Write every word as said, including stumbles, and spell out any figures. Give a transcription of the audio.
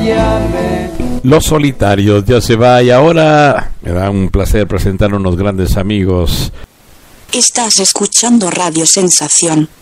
llame. Los Solitarios ya se va y ahora me da un placer presentar a unos grandes amigos. Estás escuchando Radio Sensación.